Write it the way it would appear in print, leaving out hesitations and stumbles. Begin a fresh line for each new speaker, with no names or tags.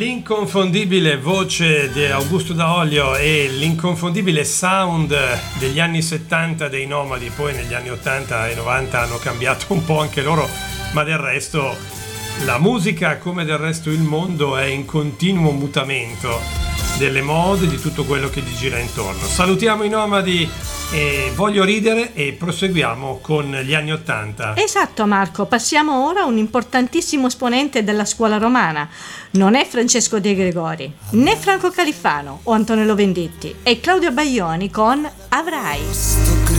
L'inconfondibile voce di Augusto Daolio e l'inconfondibile sound degli anni 70 dei Nomadi, poi negli anni 80 e 90 hanno cambiato un po' anche loro, ma del resto la musica, come del resto il mondo, è in continuo mutamento delle mode, di tutto quello che gli gira intorno. Salutiamo i Nomadi e Voglio ridere e proseguiamo con gli anni 80.
Esatto Marco, passiamo ora a un importantissimo esponente della scuola romana. Non è Francesco De Gregori, né Franco Califano o Antonello Venditti, è Claudio Baglioni con Avrai.